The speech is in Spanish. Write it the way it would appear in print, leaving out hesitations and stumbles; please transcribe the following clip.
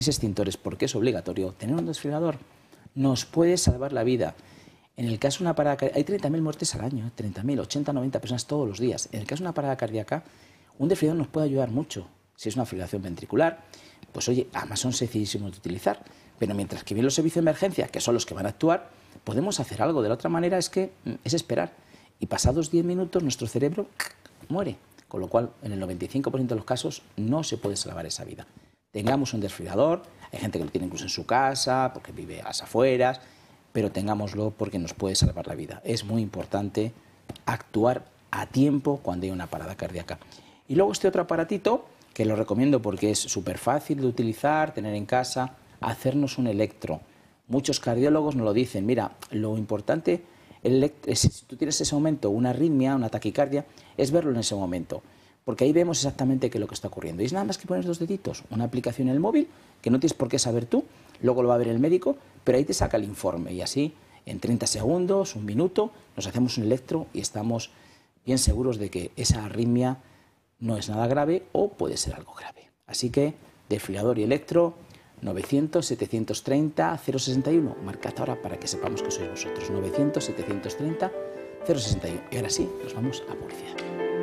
extintores, porque es obligatorio, tener un desfibrilador nos puede salvar la vida. En el caso de una parada cardíaca, hay 30.000 muertes al año, 30.000, 80, 90 personas todos los días. En el caso de una parada cardíaca, un desfibrilador nos puede ayudar mucho. Si es una fibrilación ventricular, pues oye, además son sencillísimos de utilizar. Pero mientras que vienen los servicios de emergencia, que son los que van a actuar, podemos hacer algo. De la otra manera es esperar. Y pasados 10 minutos nuestro cerebro muere. Con lo cual, en el 95% de los casos, no se puede salvar esa vida. Tengamos un desfibrilador, hay gente que lo tiene incluso en su casa, porque vive a las afueras, pero tengámoslo porque nos puede salvar la vida. Es muy importante actuar a tiempo cuando hay una parada cardíaca. Y luego este otro aparatito, que lo recomiendo porque es súper fácil de utilizar, tener en casa, hacernos un electro. Muchos cardiólogos nos lo dicen, mira, lo importante, si tú tienes ese momento una arritmia, una taquicardia, es verlo en ese momento. Porque ahí vemos exactamente qué es lo que está ocurriendo. Y es nada más que poner 2 deditos, una aplicación en el móvil, que no tienes por qué saber tú, luego lo va a ver el médico, pero ahí te saca el informe. Y así, en 30 segundos, 1 minuto, nos hacemos un electro y estamos bien seguros de que esa arritmia no es nada grave o puede ser algo grave. Así que, desfibrilador y electro, 900-730-061. Marcad ahora para que sepamos que sois vosotros. 900-730-061. Y ahora sí, nos vamos a publicidad.